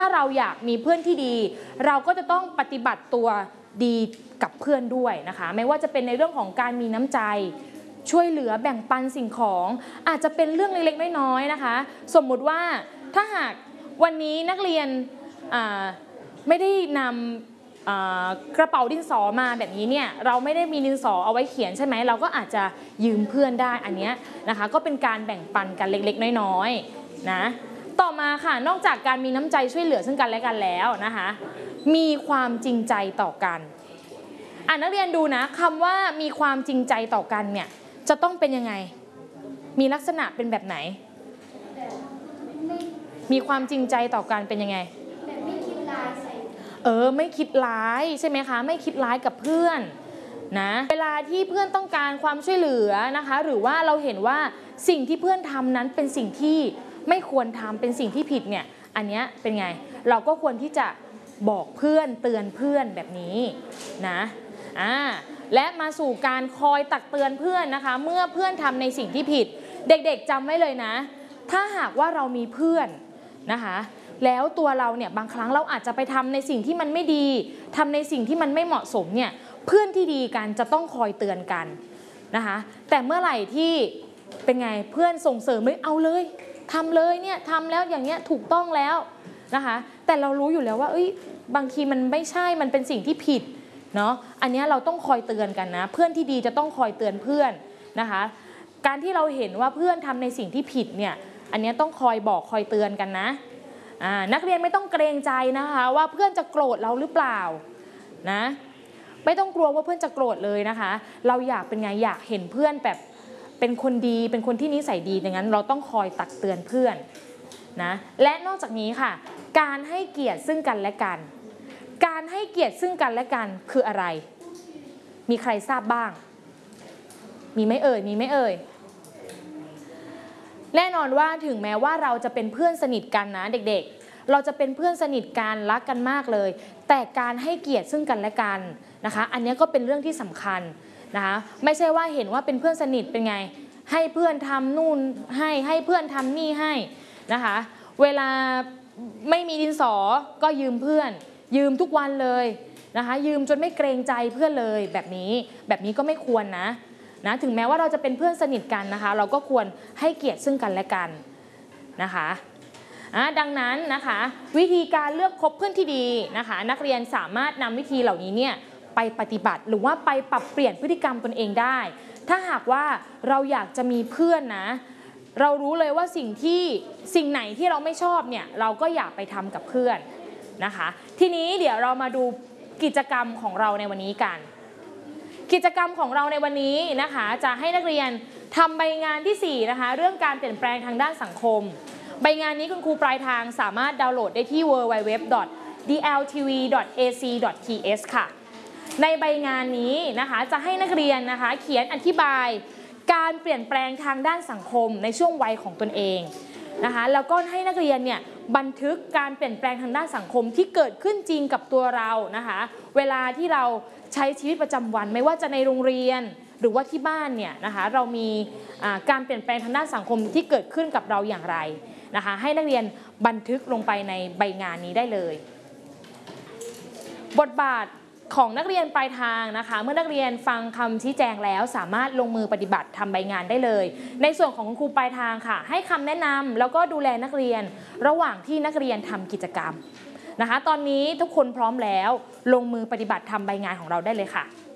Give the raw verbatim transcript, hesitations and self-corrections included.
ถ้าเราอยากมีเพื่อนที่ดีเราก็จะต้องปฏิบัติตัวดีกับเพื่อนด้วยนะคะไม่ว่าจะเป็นในเรื่องของการมีน้ำใจช่วยเหลือแบ่งปันสิ่งของอาจจะเป็นเรื่องเล็กๆน้อยๆนะคะสมมุติว่าถ้าหากวันนี้นักเรียนไม่ได้นำกระเป๋าดินสอมาแบบนี้เนี่ยเราไม่ได้มีดินสอเอาไว้เขียนใช่ไหมเราก็อาจจะยืมเพื่อนได้อันนี้นะคะก็เป็นการแบ่งปันกันเล็กๆน้อยๆนะต่อมาค่ะนอกจากการมีน้ำใจช่วยเหลือซึ่งกันและกันแล้วนะคะมีความจริงใจต่อกันอ่ะนักเรียนดูนะคำว่ามีความจริงใจต่อกันเนี่ยจะต้องเป็นยังไงมีลักษณะเป็นแบบไหนมีความจริงใจต่อกันเป็นยังไงไม่คิดร้ายใส่เออไม่คิดร้ายใช่ไหมคะไม่คิดร้ายกับเพื่อนนะเวลาที่เพื่อนต้องการความช่วยเหลือนะคะหรือว่าเราเห็นว่าสิ่งที่เพื่อนทำนั้นเป็นสิ่งที่ไม่ควรทำเป็นสิ่งที่ผิดเนี่ยอันนี้เป็นไงเราก็ควรที่จะบอกเพื่อนเตือนเพื่อนแบบนี้นะอ่าและมาสู่การคอยตักเตือนเพื่อนนะคะเมื่อเพื่อนทำในสิ่งที่ผิดเด็กๆจำไว้เลยนะถ้าหากว่าเรามีเพื่อนนะคะแล้วตัวเราเนี่ยบางครั้งเราอาจจะไปทำในสิ่งที่มันไม่ดีทำในสิ่งที่มันไม่เหมาะสมเนี่ยเพื่อนที่ดีกันจะต้องคอยเตือนกันนะคะแต่เมื่อไหร่ที่เป็นไงเพื่อนส่งเสริมเลยเอาเลยทำเลยเนี่ยทำแล้วอย่างเงี้ยถูกต้องแล้วนะคะแต่เรารู้อยู่แล้วว่าเอ้ยบางทีมันไม่ใช่มันเป็นสิ่งที่ผิดเนาะอันนี้เราต้องคอยเตือนกันนะเพื่อนที่ดีจะต้องคอยเตือนเพื่อนนะคะการที่เราเห็นว่าเพื่อนทำในสิ่งที่ผิดเนี่ยอันนี้ต้องคอยบอกคอยเตือนกันนะอ่านักเรียนไม่ต้องเกรงใจนะคะว่าเพื่อนจะโกรธเราหรือเปล่านะไม่ต้องกลัวว่าเพื่อนจะโกรธเลยนะคะเราอยากเป็นไงอยากเห็นเพื่อนแบบเป็นคนดีเป็นคนที่นิสัยดีดังนั้นเราต้องคอยตักเตือนเพื่อนนะและนอกจากนี้ค่ะการให้เกียรติซึ่งกันและกันการให้เกียรติซึ่งกันและกันคืออะไรมีใครทราบบ้างมีไหมเอ่ยมีไหมเอ่ยแน่นอนว่าถึงแม้ว่าเราจะเป็นเพื่อนสนิทกันนะเด็กๆเราจะเป็นเพื่อนสนิทกันรักกันมากเลยแต่การให้เกียรติซึ่งกันและกันนะคะอันนี้ก็เป็นเรื่องที่สำคัญนะคะไม่ใช่ว่าเห็นว่าเป็นเพื่อนสนิทเป็นไงให้เพื่อนทำนู่นให้ให้เพื่อนทำนี่ให้นะคะเวลาไม่มีดินสอก็ยืมเพื่อนยืมทุกวันเลยนะคะยืมจนไม่เกรงใจเพื่อนเลยแบบนี้แบบนี้ก็ไม่ควรนะนะถึงแม้ว่าเราจะเป็นเพื่อนสนิทกันนะคะเราก็ควรให้เกียรติซึ่งกันและกันนะคะดังนั้นนะคะวิธีการเลือกคบเพื่อนที่ดีนะคะนักเรียนสามารถนำวิธีเหล่านี้เนี่ยไปปฏิบัติหรือว่าไปปรับเปลี่ยนพฤติกรรมตนเองได้ถ้าหากว่าเราอยากจะมีเพื่อนนะเรารู้เลยว่าสิ่งที่สิ่งไหนที่เราไม่ชอบเนี่ยเราก็อยากไปทำกับเพื่อนนะคะทีนี้เดี๋ยวเรามาดูกิจกรรมของเราในวันนี้กันกิจกรรมของเราในวันนี้นะคะจะให้นักเรียนทำใบงานที่สี่นะคะเรื่องการเปลี่ยนแปลงทางด้านสังคมใบงานนี้คุณครูปลายทางสามารถดาวน์โหลดได้ที่ ดับเบิลยู ดับเบิลยู ดับเบิลยู ดอท ดี แอล ที วี ดอท เอ ซี ดอท ที เอส ค่ะในใบงานนี้นะคะจะให้นักเรียนนะคะเขียนอธิบายการเปลี่ยนแปลงทางด้านสังคมในช่วงวัยของตนเองนะคะแล้วก็ให้นักเรียนเนี่ยบันทึกการเปลี่ยนแปลงทางด้านสังคมที่เกิดขึ้นจริงกับตัวเรานะคะเวลาที่เราใช้ชีวิตประจำวันไม่ว่าจะในโรงเรียนหรือว่าที่บ้านเนี่ยนะคะเรามีการเปลี่ยนแปลงทางด้านสังคมที่เกิดขึ้นกับเราอย่างไรนะคะให้นักเรียนบันทึกลงไปในใบงานนี้ได้เลยบทบาทของนักเรียนปลายทางนะคะเมื่อนักเรียนฟังคำชี้แจงแล้วสามารถลงมือปฏิบัติทำใบงานได้เลยในส่วนของคุณครูปลายทางค่ะให้คำแนะนำแล้วก็ดูแลนักเรียนระหว่างที่นักเรียนทำกิจกรรมนะคะตอนนี้ทุกคนพร้อมแล้วลงมือปฏิบัติทำใบงานของเราได้เลยค่ะ